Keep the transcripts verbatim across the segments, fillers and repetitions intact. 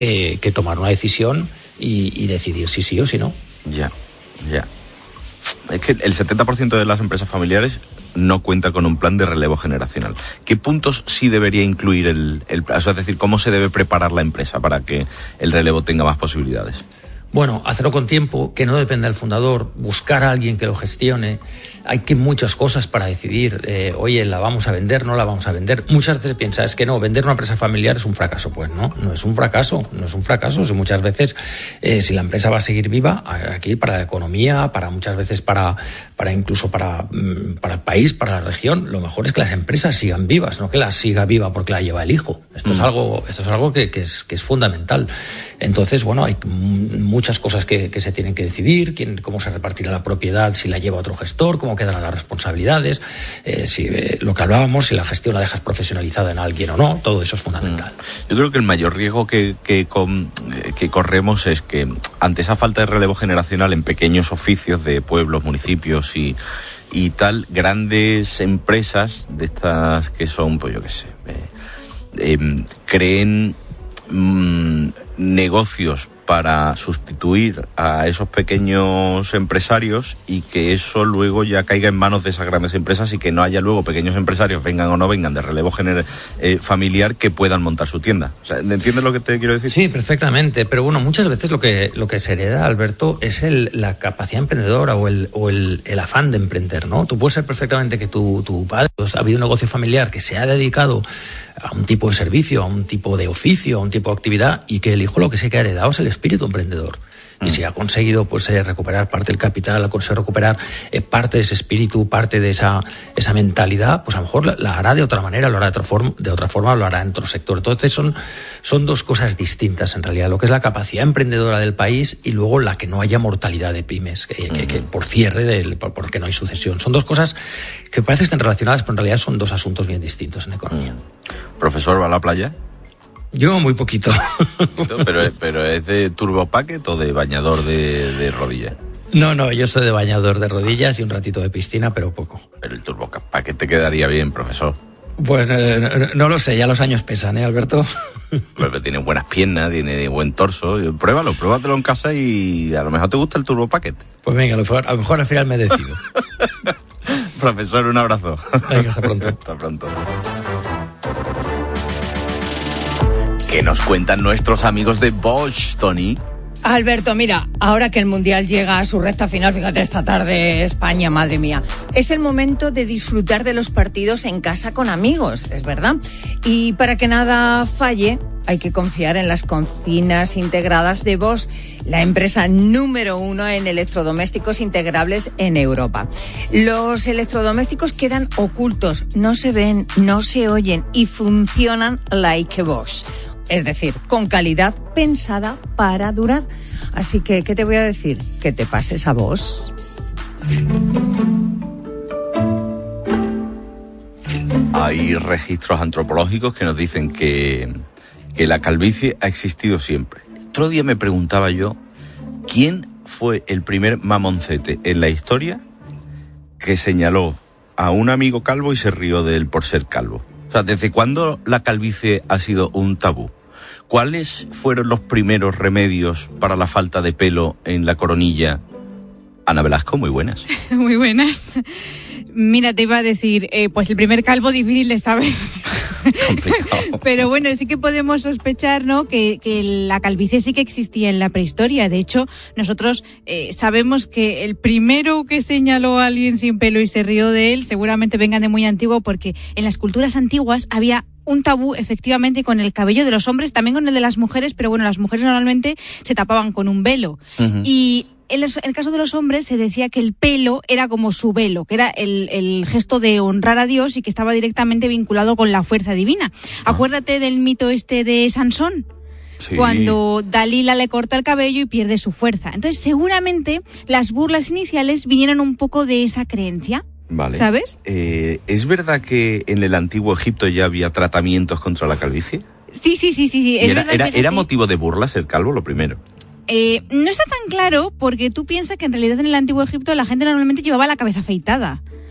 eh, que tomar una decisión y, y decidir si sí o si no. Ya, ya. Es que el setenta por ciento de las empresas familiares no cuenta con un plan de relevo generacional. ¿Qué puntos sí debería incluir el, el plan? O sea, es decir, ¿cómo se debe preparar la empresa para que el relevo tenga más posibilidades? Bueno, hacerlo con tiempo, que no dependa del fundador, buscar a alguien que lo gestione. Hay que muchas cosas para decidir, eh, oye, ¿la vamos a vender? ¿No la vamos a vender? Muchas veces se piensa, es que no, vender una empresa familiar es un fracaso. Pues no, no es un fracaso, no es un fracaso. Si muchas veces, eh, si la empresa va a seguir viva, aquí para la economía, para muchas veces para, para incluso para, para el país, para la región, lo mejor es que las empresas sigan vivas, no que la siga viva porque la lleva el hijo. Esto mm. es algo, esto es algo que, que, es, que es fundamental. Entonces, bueno, hay muchas cosas que, que se tienen que decidir, quién, cómo se repartirá la propiedad, si la lleva otro gestor, cómo quedarán las responsabilidades, eh, si eh, lo que hablábamos, si la gestión la dejas profesionalizada en alguien o no, todo eso es fundamental. Yo creo que el mayor riesgo que, que, con, que corremos es que ante esa falta de relevo generacional en pequeños oficios de pueblos, municipios y, y tal, grandes empresas de estas que son, pues yo qué sé, eh, eh, creen mmm, negocios para sustituir a esos pequeños empresarios y que eso luego ya caiga en manos de esas grandes empresas y que no haya luego pequeños empresarios, vengan o no vengan, de relevo gener- eh, familiar, que puedan montar su tienda. O sea, ¿entiendes lo que te quiero decir? Sí, perfectamente. Pero bueno, muchas veces lo que, lo que se hereda, Alberto, es el, la capacidad emprendedora o, el, o el, el afán de emprender, ¿no? Tú puedes ser perfectamente que tu, tu padre pues, ha habido un negocio familiar que se ha dedicado a un tipo de servicio, a un tipo de oficio, a un tipo de actividad, y que el hijo lo que se ha heredado es el espíritu emprendedor. Y si ha conseguido pues eh, recuperar parte del capital, ha conseguido recuperar eh, parte de ese espíritu, parte de esa esa mentalidad, pues a lo mejor la, la hará de otra manera, lo hará de otra forma, de otra forma lo hará en otro sector. Entonces son, son dos cosas distintas en realidad, lo que es la capacidad emprendedora del país y luego la que no haya mortalidad de pymes, que, que, que por cierre, del, porque no hay sucesión. Son dos cosas que parece que están relacionadas, pero en realidad son dos asuntos bien distintos en economía. ¿Profesor, va a la playa? Yo muy poquito. pero, pero ¿es de turbo packet o de bañador de, de rodilla? No, no, yo soy de bañador de rodillas y un ratito de piscina, pero poco. Pero el turbo packet te quedaría bien, profesor. Pues eh, no, no lo sé, ya los años pesan, ¿eh, Alberto? Pero tiene buenas piernas, tiene buen torso. Pruébalo, pruébatelo en casa y a lo mejor te gusta el turbo packet. Pues venga, a lo mejor, a lo mejor al final me decido. Profesor, un abrazo. Venga, hasta pronto. Hasta pronto. ¿Qué nos cuentan nuestros amigos de Bosch, Tony? Alberto, mira, ahora que el Mundial llega a su recta final, fíjate, esta tarde España, madre mía, es el momento de disfrutar de los partidos en casa con amigos, es verdad. Y para que nada falle, hay que confiar en las cocinas integradas de Bosch, la empresa número uno en electrodomésticos integrables en Europa. Los electrodomésticos quedan ocultos, no se ven, no se oyen y funcionan like Bosch. Es decir, con calidad pensada para durar. Así que, ¿qué te voy a decir? Que te pases a Bosch. Hay registros antropológicos que nos dicen que, que la calvicie ha existido siempre. Otro día me preguntaba yo, ¿quién fue el primer mamoncete en la historia que señaló a un amigo calvo y se rió de él por ser calvo? O sea, ¿desde cuándo la calvicie ha sido un tabú? ¿Cuáles fueron los primeros remedios para la falta de pelo en la coronilla? Ana Velasco, muy buenas. Muy buenas. Mira, te iba a decir, eh, pues el primer calvo difícil de saber. Complicado. Pero bueno, sí que podemos sospechar, ¿no?, que, que la calvicie sí que existía en la prehistoria. De hecho, nosotros eh, sabemos que el primero que señaló a alguien sin pelo y se rió de él seguramente venga de muy antiguo, porque en las culturas antiguas había un tabú efectivamente con el cabello de los hombres, también con el de las mujeres, pero bueno, las mujeres normalmente se tapaban con un velo. Uh-huh. Y en el caso de los hombres se decía que el pelo era como su velo, que era el, el gesto de honrar a Dios y que estaba directamente vinculado con la fuerza divina. Ah. Acuérdate del mito este de Sansón. Sí. Cuando Dalila le corta el cabello y pierde su fuerza. Entonces seguramente las burlas iniciales vinieron un poco de esa creencia. Vale. ¿Sabes? Eh, ¿Es verdad que en el antiguo Egipto ya había tratamientos contra la calvicie? Sí, sí, sí, sí. sí. ¿Y era, era, era motivo de burla ser calvo, lo primero? Eh, no está tan claro, porque tú piensas que en realidad en el antiguo Egipto la gente normalmente llevaba la cabeza afeitada.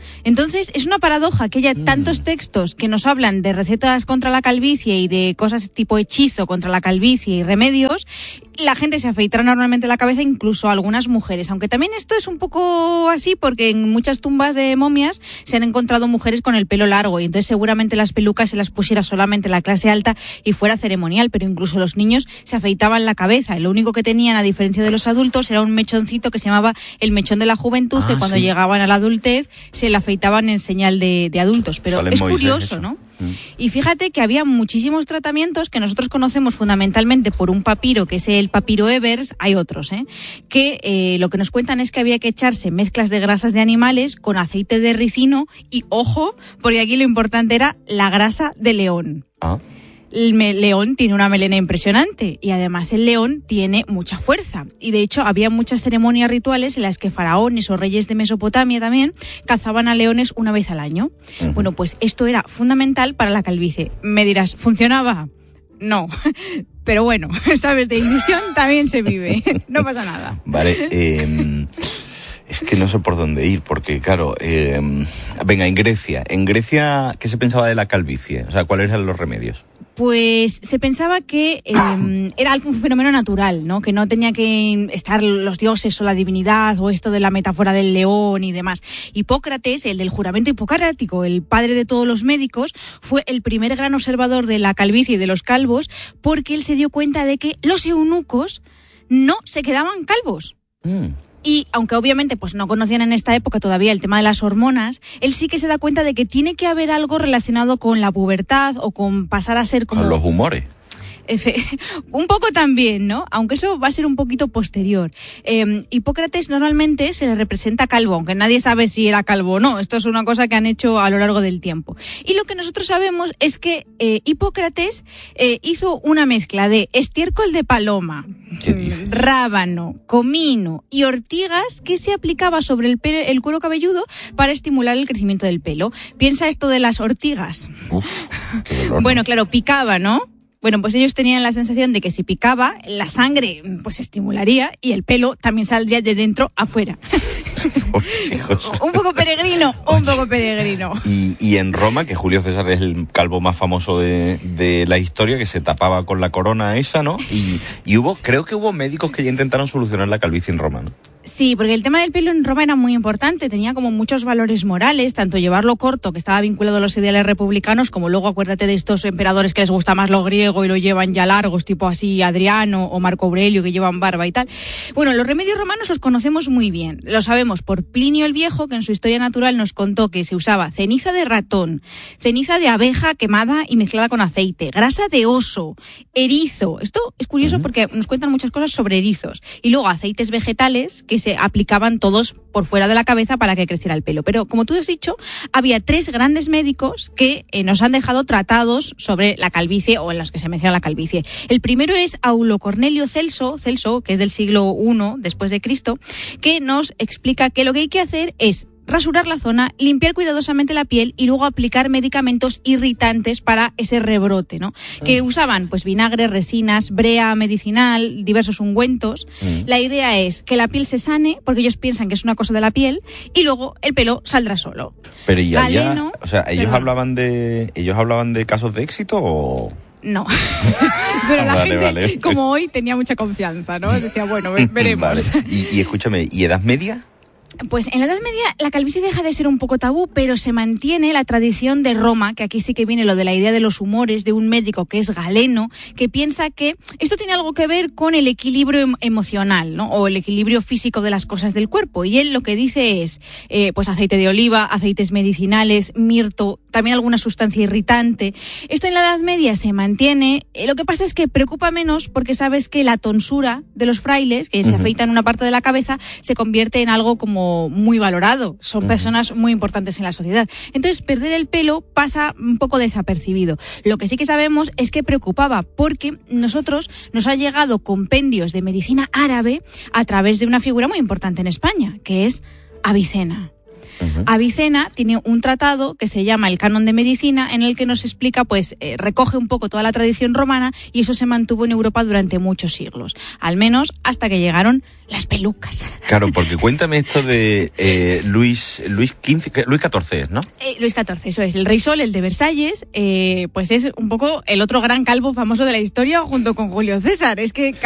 Entonces, es una paradoja que haya tantos textos que nos hablan de recetas contra la calvicie y de cosas tipo hechizo contra la calvicie y remedios. La gente se afeitará normalmente la cabeza, incluso algunas mujeres, aunque también esto es un poco así porque en muchas tumbas de momias se han encontrado mujeres con el pelo largo y entonces seguramente las pelucas se las pusiera solamente la clase alta y fuera ceremonial, pero incluso los niños se afeitaban la cabeza y lo único que tenían, a diferencia de los adultos, era un mechoncito que se llamaba el mechón de la juventud, ah, que cuando sí. llegaban a la adultez se le afeitaban en señal de, de adultos, pero Salen es curioso, eso. ¿no? Y fíjate que había muchísimos tratamientos que nosotros conocemos fundamentalmente por un papiro, que es el papiro Evers, hay otros, ¿eh? que eh, lo que nos cuentan es que había que echarse mezclas de grasas de animales con aceite de ricino y, ojo, porque aquí lo importante era la grasa de león. Ah. El león tiene una melena impresionante y además el león tiene mucha fuerza y de hecho había muchas ceremonias rituales en las que faraones o reyes de Mesopotamia también cazaban a leones una vez al año. Uh-huh. Bueno, pues esto era fundamental para la calvicie. Me dirás, ¿funcionaba? No, pero bueno, sabes, de ilusión también se vive, no pasa nada. Vale, eh... Es que no sé por dónde ir, porque claro, eh, venga, en Grecia, en Grecia, ¿qué se pensaba de la calvicie? O sea, ¿cuáles eran los remedios? Pues se pensaba que eh, era algún fenómeno natural, ¿no? Que no tenía que estar los dioses o la divinidad o esto de la metáfora del león y demás. Hipócrates, el del juramento hipocrático, el padre de todos los médicos, fue el primer gran observador de la calvicie y de los calvos, porque él se dio cuenta de que los eunucos no se quedaban calvos. Mm. Y aunque obviamente pues no conocían en esta época todavía el tema de las hormonas, él sí que se da cuenta de que tiene que haber algo relacionado con la pubertad o con pasar a ser como... Con los humores. Un poco también, ¿no? Aunque eso va a ser un poquito posterior. Eh, Hipócrates normalmente se le representa calvo, aunque nadie sabe si era calvo o no. Esto es una cosa que han hecho a lo largo del tiempo. Y lo que nosotros sabemos es que eh, Hipócrates eh, hizo una mezcla de estiércol de paloma, rábano, comino y ortigas que se aplicaba sobre el, pelo, el cuero cabelludo para estimular el crecimiento del pelo. Piensa esto de las ortigas. Uf, qué dolor. Bueno, claro, picaba, ¿no? Bueno, pues ellos tenían la sensación de que si picaba, la sangre pues estimularía y el pelo también saldría de dentro afuera. Un poco peregrino, un poco peregrino. Y, y en Roma, que Julio César es el calvo más famoso de, de la historia, que se tapaba con la corona esa, ¿no? Y, y hubo, creo que hubo médicos que ya intentaron solucionar la calvicie en Roma, ¿no? Sí, porque el tema del pelo en Roma era muy importante, tenía como muchos valores morales, tanto llevarlo corto, que estaba vinculado a los ideales republicanos, como luego acuérdate de estos emperadores que les gusta más lo griego y lo llevan ya largos, tipo así Adriano o Marco Aurelio, que llevan barba y tal. Bueno, los remedios romanos los conocemos muy bien, lo sabemos por Plinio el Viejo, que en su Historia Natural nos contó que se usaba ceniza de ratón, ceniza de abeja quemada y mezclada con aceite, grasa de oso, erizo. Esto es curioso porque nos cuentan muchas cosas sobre erizos. Y luego aceites vegetales que se aplicaban todos por fuera de la cabeza para que creciera el pelo. Pero, como tú has dicho, había tres grandes médicos que eh, nos han dejado tratados sobre la calvicie o en los que se menciona la calvicie. El primero es Aulo Cornelio Celso, Celso, que es del siglo primero después de Cristo, que nos explica que lo que hay que hacer es rasurar la zona, limpiar cuidadosamente la piel y luego aplicar medicamentos irritantes para ese rebrote, ¿no? Mm. Que usaban pues vinagre, resinas, brea medicinal, diversos ungüentos. Mm. La idea es que la piel se sane, porque ellos piensan que es una cosa de la piel, y luego el pelo saldrá solo. Pero ya, Galeno, ya o sea, ellos perdón. hablaban de ellos hablaban de casos de éxito o no, pero la vale, gente, vale. como hoy, tenía mucha confianza, ¿no? Decía, bueno, veremos. Vale. Y, y escúchame, ¿y Edad Media? Pues en la Edad Media la calvicie deja de ser un poco tabú, pero se mantiene la tradición de Roma, que aquí sí que viene lo de la idea de los humores, de un médico que es Galeno, que piensa que esto tiene algo que ver con el equilibrio em- emocional, ¿no? O el equilibrio físico de las cosas del cuerpo. Y él lo que dice es, eh, pues aceite de oliva, aceites medicinales, mirto, también alguna sustancia irritante. Esto en la Edad Media se mantiene. Eh, lo que pasa es que preocupa menos porque sabes que la tonsura de los frailes, que se uh-huh. afeitan una parte de la cabeza, se convierte en algo como muy valorado. Son uh-huh. personas muy importantes en la sociedad. Entonces, perder el pelo pasa un poco desapercibido. Lo que sí que sabemos es que preocupaba porque nosotros nos ha llegado compendios de medicina árabe a través de una figura muy importante en España, que es Avicena. Uh-huh. Avicena tiene un tratado que se llama el Canon de Medicina, en el que nos explica, pues, eh, recoge un poco toda la tradición romana, y eso se mantuvo en Europa durante muchos siglos, al menos hasta que llegaron las pelucas. Claro, porque cuéntame esto de eh, Luis Luis quince, Luis catorce, ¿no? Eh, Luis catorce, eso es, el Rey Sol, el de Versalles, eh, pues es un poco el otro gran calvo famoso de la historia junto con Julio César. Es que